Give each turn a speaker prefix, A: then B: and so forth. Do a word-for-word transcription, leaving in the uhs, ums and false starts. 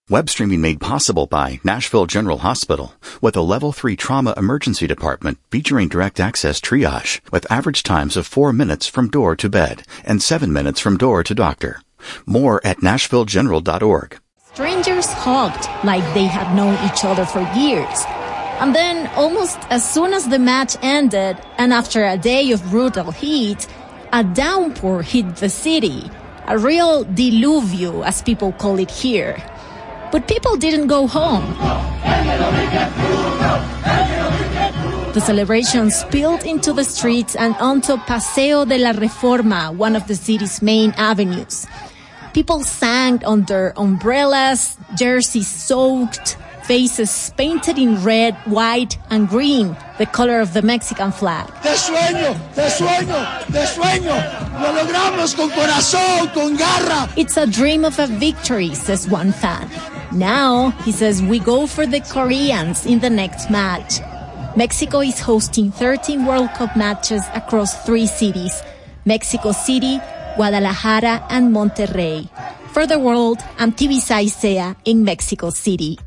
A: Web streaming made possible by Nashville General Hospital with a level three trauma emergency department featuring direct access triage with average times of four minutes from door to bed and seven minutes from door to doctor. More at nashville general dot org.
B: Strangers hugged like they had known each other for years. And then, almost as soon as the match ended, and after a day of brutal heat, a downpour hit the city. A real diluvio, as people call it here. But people didn't go home. The celebration spilled into the streets and onto Paseo de la Reforma, one of the city's main avenues. People sang under umbrellas, jerseys soaked, faces painted in red, white, and green, the color of the Mexican flag.
C: Te sueño, te sueño, te sueño. Lo logramos con corazón, con garra.
B: It's a dream of a victory, says one fan. Now, he says, we go for the Koreans in the next match. Mexico is hosting thirteen World Cup matches across three cities, Mexico City, Guadalajara, and Monterrey. For the world, I'm Tibisay Sea in Mexico City.